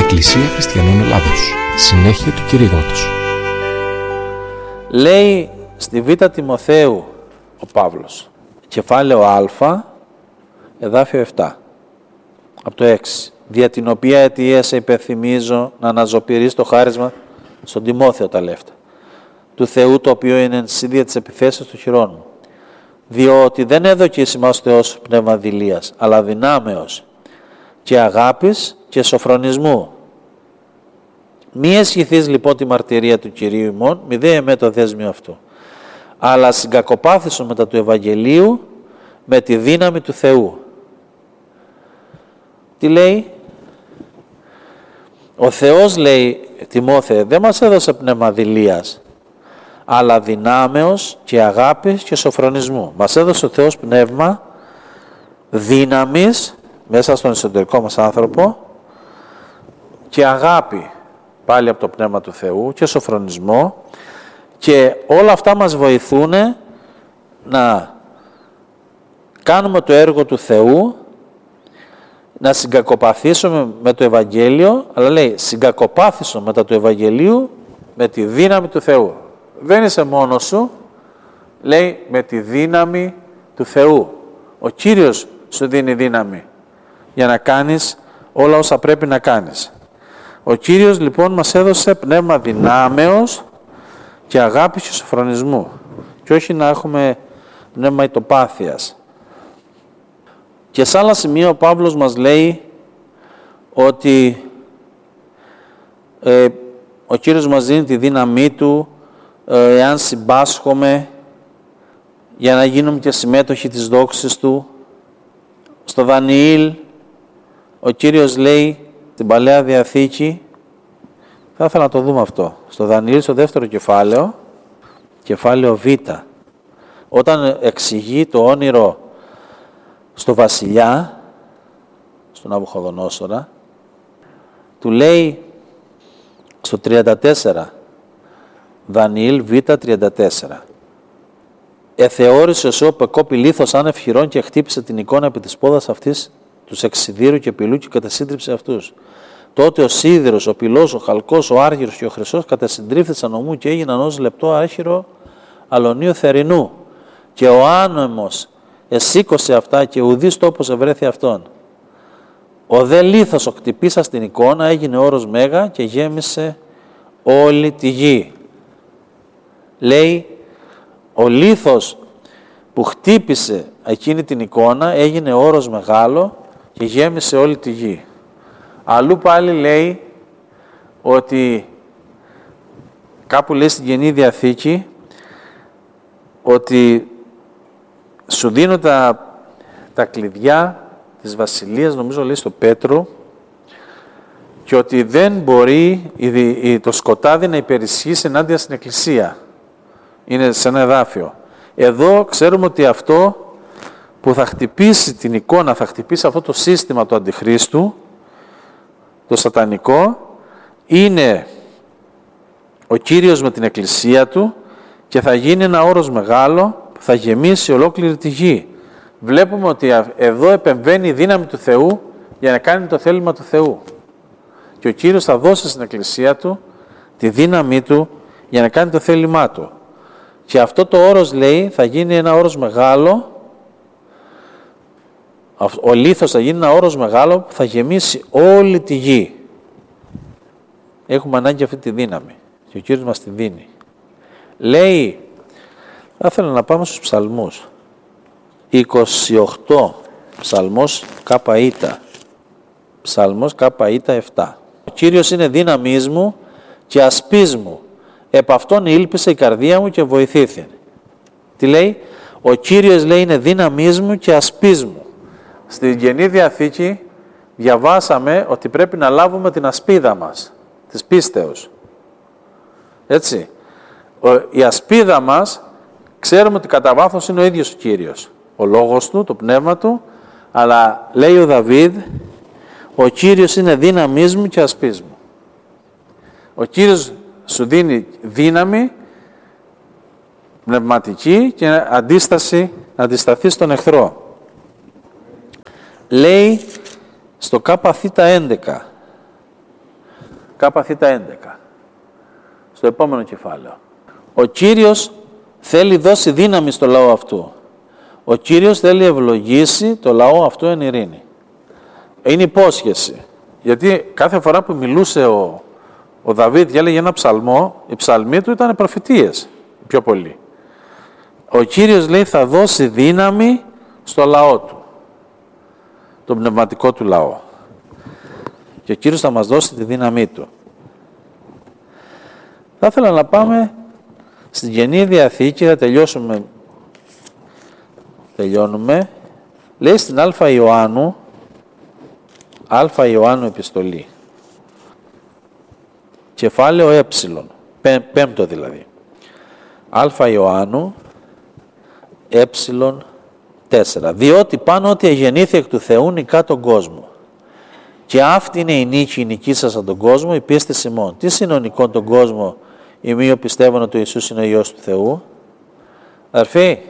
Εκκλησία Χριστιανών Ελλάδος. Συνέχεια του κηρύγματος. Λέει στη Β' Τιμοθέου ο Παύλος, κεφάλαιο Α, εδάφιο 7, από το 6. Δια την οποία αιτία σε υπενθυμίζω να αναζωπηρείς το χάρισμα στον Τιμόθεο τα λεφτά του Θεού, το οποίο είναι ενσύδια της επιθέσεως του χειρών μου. Διότι δεν έδωκε εις ημάς Θεός πνεύμα δειλίας, αλλά δυνάμεως και αγάπης και σοφρονισμού. Μη αισχυθείς λοιπόν τη μαρτυρία του Κυρίου ημών, μη δε εμέ το δέσμιο αυτού, αλλά συγκακοπάθησον μετά του Ευαγγελίου με τη δύναμη του Θεού. Τι λέει? Ο Θεός, λέει, Τιμόθεε, δεν μας έδωσε πνεύμα δειλίας, αλλά δυνάμεως και αγάπης και σοφρονισμού. Μας έδωσε ο Θεός πνεύμα δύναμης μέσα στον εσωτερικό μας άνθρωπο και αγάπη πάλι από το πνεύμα του Θεού και σοφρονισμό, και όλα αυτά μας βοηθούν να κάνουμε το έργο του Θεού, να συγκακοπαθήσουμε με το Ευαγγέλιο, αλλά λέει συγκακοπάθησον μετά του Ευαγγελίου με τη δύναμη του Θεού. Δεν είσαι μόνος σου, λέει, με τη δύναμη του Θεού. Ο Κύριος σου δίνει δύναμη για να κάνεις όλα όσα πρέπει να κάνεις. Ο Κύριος λοιπόν μας έδωσε πνεύμα δυνάμεως και αγάπης και σοφρονισμού, και όχι να έχουμε πνεύμα ητοπάθειας. Και σε άλλα σημεία ο Παύλος μας λέει ότι ο Κύριος μας δίνει τη δύναμή Του εάν συμπάσχομαι, για να γίνουμε και συμμέτοχοι της δόξης Του. Στο Δανιήλ ο Κύριος λέει στην Παλαιά Διαθήκη, θα ήθελα να το δούμε αυτό, στο Δανιήλ στο δεύτερο κεφάλαιο, κεφάλαιο Β, όταν εξηγεί το όνειρο στο βασιλιά, στον Ναβουχοδονόσορα, του λέει στο 34, Δανιήλ Β 34, «Εθεώρησε ο Σεώ πεκόπη λίθος άνευ χειρών και χτύπησε την εικόνα επί της πόδας αυτής τους εξιδίρου και πυλού και κατασύντριψε αυτούς. Τότε ο σίδηρος, ο πυλός, ο χαλκός, ο άργυρος και ο χρυσός κατασυντρίφθησαν ομού και έγιναν ως λεπτό άχυρο αλωνίου θερινού. Και ο άνεμος εσήκωσε αυτά και ουδής τόπος ευρέθη αυτόν. Ο δε λίθος ο χτυπήσας στην εικόνα έγινε όρος μέγα και γέμισε όλη τη γη». Λέει, ο λίθος που χτύπησε εκείνη την εικόνα έγινε όρος μεγάλο και γέμισε όλη τη γη. Αλλού πάλι λέει ότι, κάπου λέει στην Καινή Διαθήκη, ότι σου δίνω τα κλειδιά της βασιλείας, νομίζω λέει στο Πέτρο, και ότι δεν μπορεί το σκοτάδι να υπερισχύσει ενάντια στην Εκκλησία. Είναι σε ένα εδάφιο. Εδώ ξέρουμε ότι αυτό που θα χτυπήσει την εικόνα, θα χτυπήσει αυτό το σύστημα του Αντιχρίστου, το σατανικό, είναι ο Κύριος με την Εκκλησία Του, και θα γίνει ένα όρος μεγάλο που θα γεμίσει ολόκληρη τη γη. Βλέπουμε ότι εδώ επεμβαίνει η δύναμη του Θεού για να κάνει το θέλημα του Θεού. Και ο Κύριος θα δώσει στην Εκκλησία Του τη δύναμή Του για να κάνει το θέλημά Του. Και αυτό το όρος, λέει, θα γίνει ένα όρος μεγάλο, ο λίθος θα γίνει ένα όρος μεγάλο που θα γεμίσει όλη τη γη. Έχουμε ανάγκη αυτή τη δύναμη και ο Κύριος μας τη δίνει. Λέει, θα ήθελα να πάμε στους ψαλμούς. 28, ψαλμός ΚΙ, ψαλμός ΚΙ 7. Ο Κύριος είναι δύναμής μου και ασπής μου, επ' αυτόν ήλπισε η καρδία μου και βοηθήθη. Τι λέει? Ο Κύριος, λέει, είναι δύναμής μου και ασπής μου. Στην Καινή Διαθήκη διαβάσαμε ότι πρέπει να λάβουμε την ασπίδα μας, της πίστεως. Έτσι. Η ασπίδα μας, ξέρουμε ότι κατά βάθος είναι ο ίδιος ο Κύριος. Ο λόγος Του, το πνεύμα Του, αλλά λέει ο Δαβίδ, ο Κύριος είναι δύναμής μου και ασπής μου. Ο Κύριος σου δίνει δύναμη πνευματική και αντίσταση, να αντισταθεί στον εχθρό. Λέει στο ΚΙ 11, ΚΘ11. Στο επόμενο κεφάλαιο. Ο Κύριος θέλει δώσει δύναμη στο λαό αυτού. Ο Κύριος θέλει ευλογήσει το λαό αυτό εν ειρήνη. Είναι υπόσχεση. Γιατί κάθε φορά που μιλούσε ο Δαβίδ και έλεγε ένα ψαλμό, οι ψαλμοί του ήταν προφητείες πιο πολύ. Ο Κύριος λέει θα δώσει δύναμη στο λαό του, τον πνευματικό του λαό. Και ο Κύριος θα μας δώσει τη δύναμή του. Θα ήθελα να πάμε στην Καινή Διαθήκη, θα τελειώνουμε. Λέει στην Α Ιωάννου επιστολή. Κεφάλαιο Ε, πέμπτο δηλαδή. Α Ιωάννου Ε4. Διότι πάνω ότι εγεννήθη εκ του Θεού νικά τον κόσμο. Και αυτή είναι η νίκη, η νικήσασα τον κόσμο, η πίστη ημών. Τι συνονικών τον κόσμο, ημίω πιστεύουν ότι ο Ιησούς είναι ο Υιός του Θεού. Αδερφοί,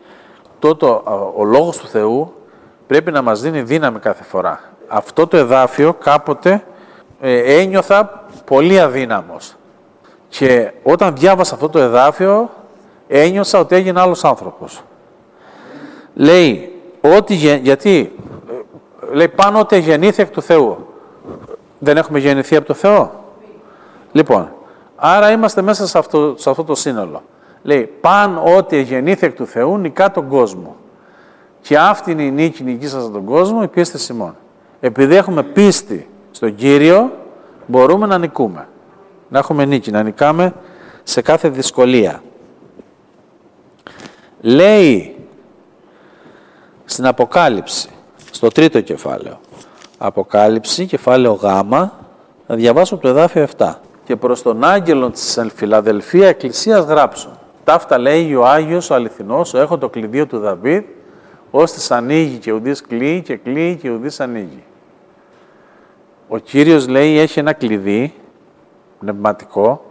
ο Λόγος του Θεού πρέπει να μας δίνει δύναμη κάθε φορά. Αυτό το εδάφιο κάποτε ένιωθα πολύ αδύναμος. Και όταν διάβασα αυτό το εδάφιο, ένιωσα ότι έγινα άλλος άνθρωπος. Λέει, γιατί λέει πάνω ότι γεννήθη εκ του Θεού. Δεν έχουμε γεννηθεί από το Θεό. Λοιπόν, άρα είμαστε μέσα σε αυτό το σύνολο. Λέει, πάνω ότι γεννήθη εκ του Θεού νικά τον κόσμο. Και αυτή είναι η νίκη, νικήσασα τον κόσμο, η πίστη ημών. Επειδή έχουμε πίστη στον Κύριο, μπορούμε να νικούμε. Να έχουμε νίκη, να νικάμε σε κάθε δυσκολία. Λέει στην Αποκάλυψη, στο 3ο κεφάλαιο. Αποκάλυψη, κεφάλαιο Γ, θα διαβάσω το εδάφιο 7. Και προς τον άγγελο της Φιλαδελφία Εκκλησίας γράψω. Ταύτα λέει ο Άγιος, ο αληθινός, έχω το κλειδίο του Δαβίδ, ώστις ανοίγει και ουδής κλείει και κλείει και ουδής ανοίγει. Ο Κύριος λέει έχει ένα κλειδί πνευματικό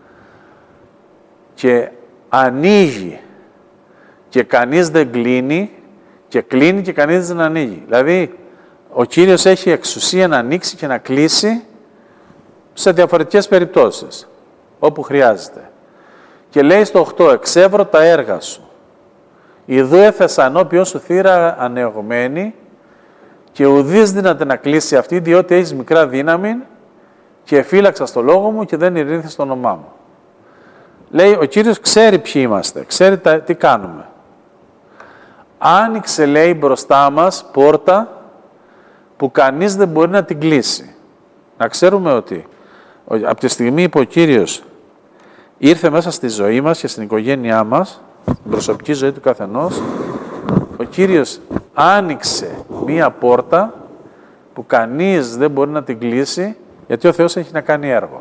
και ανοίγει και κανείς δεν κλείνει και κλείνει και κανείς δεν ανοίγει. Δηλαδή, ο Κύριος έχει εξουσία να ανοίξει και να κλείσει σε διαφορετικές περιπτώσεις, όπου χρειάζεται. Και λέει στο 8, εξεύρω τα έργα σου. Ιδού έθεσα ενώπιον σου θύρα ανεωγμένη και ουδής δύναται να κλείσει αυτή, διότι έχεις μικρά δύναμη και εφύλαξα στο λόγο μου και δεν ειρήνθη στο όνομά μου. Λέει, ο Κύριος ξέρει ποιοι είμαστε, ξέρει τι κάνουμε. Άνοιξε, λέει, μπροστά μας πόρτα που κανείς δεν μπορεί να την κλείσει. Να ξέρουμε ότι από τη στιγμή που ο Κύριος ήρθε μέσα στη ζωή μας και στην οικογένειά μας, την προσωπική ζωή του καθενός, ο Κύριος άνοιξε μία πόρτα που κανείς δεν μπορεί να την κλείσει, γιατί ο Θεός έχει να κάνει έργο.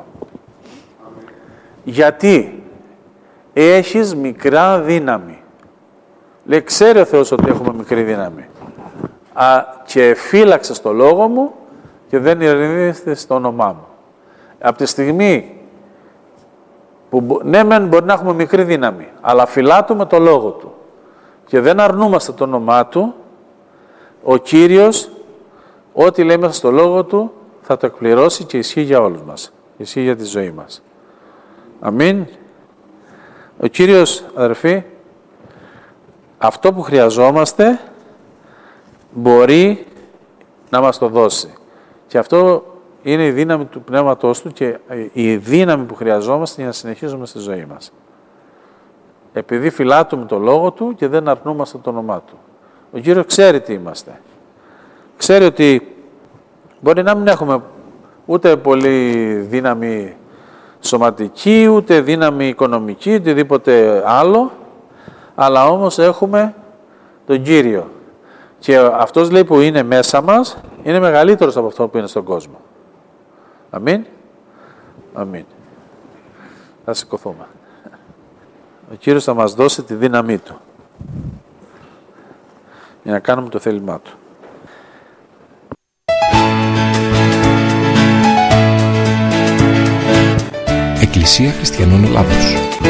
Γιατί έχεις μικρά δύναμη. Λέει, ξέρει ο Θεός ότι έχουμε μικρή δύναμη. Και φύλαξε στο λόγο μου και δεν ειρηνήθηκε στο όνομά μου. Από τη στιγμή που ναι μεν μπορεί να έχουμε μικρή δύναμη, αλλά φυλάτουμε το λόγο του και δεν αρνούμαστε το όνομά του, ο Κύριος ό,τι λέει μέσα στο λόγο του θα το εκπληρώσει και ισχύει για όλους μας. Ισχύει για τη ζωή μας. Αμήν. Ο Κύριος, αδερφοί, αυτό που χρειαζόμαστε μπορεί να μας το δώσει. Και αυτό είναι η δύναμη του Πνεύματός Του και η δύναμη που χρειαζόμαστε για να συνεχίζουμε στη ζωή μας. Επειδή φυλάτουμε το Λόγο Του και δεν αρνούμαστε το όνομά Του. Ο Κύριος ξέρει τι είμαστε. Ξέρει ότι μπορεί να μην έχουμε ούτε πολύ δύναμη σωματική, ούτε δύναμη οικονομική, οτιδήποτε άλλο, αλλά όμως έχουμε τον Κύριο. Και αυτός, λέει, που είναι μέσα μας, είναι μεγαλύτερος από αυτό που είναι στον κόσμο. Αμήν. Αμήν. Θα σηκωθούμε. Ο Κύριος θα μας δώσει τη δύναμή Του για να κάνουμε το θέλημά Του. Εκκλησία Χριστιανών Ελλάδος.